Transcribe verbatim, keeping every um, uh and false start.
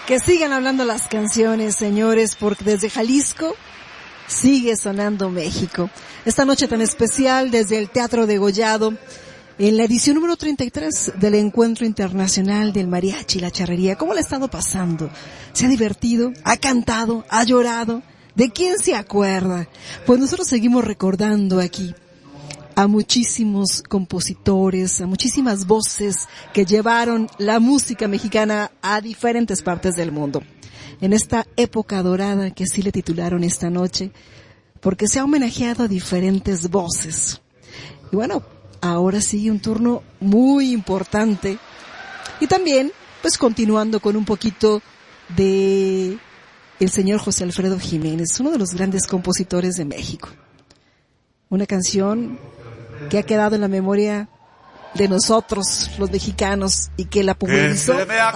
Que sigan hablando las canciones, señores, porque desde Jalisco sigue sonando México. Esta noche tan especial desde el Teatro Degollado, en la edición número treinta y tres del Encuentro Internacional del Mariachi y la Charrería. ¿Cómo le ha estado pasando? ¿Se ha divertido? ¿Ha cantado? ¿Ha llorado? ¿De quién se acuerda? Pues nosotros seguimos recordando aquí a muchísimos compositores, a muchísimas voces que llevaron la música mexicana a diferentes partes del mundo. En esta época dorada que así le titularon esta noche, porque se ha homenajeado a diferentes voces. Y bueno, ahora sigue un turno muy importante. Y también, pues continuando con un poquito de el señor José Alfredo Jiménez, uno de los grandes compositores de México. Una canción que ha quedado en la memoria de nosotros, los mexicanos, y que la popularizó